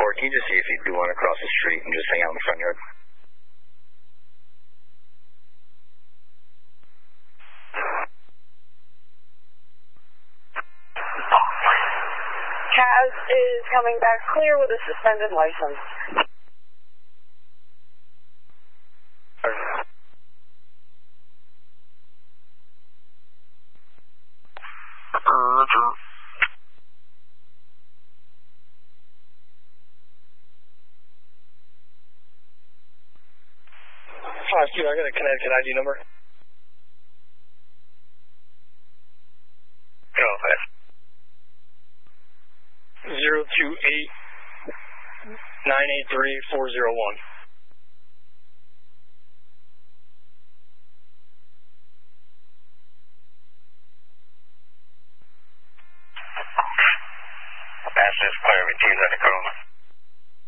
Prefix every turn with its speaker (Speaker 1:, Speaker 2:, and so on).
Speaker 1: can you just see if you do want to cross the street and just hang out in the front yard?
Speaker 2: Kaz is coming back clear with a suspended license.
Speaker 1: I got a Connecticut ID number. No, 028-983-401.
Speaker 3: That's just clear with 2 Tacoma.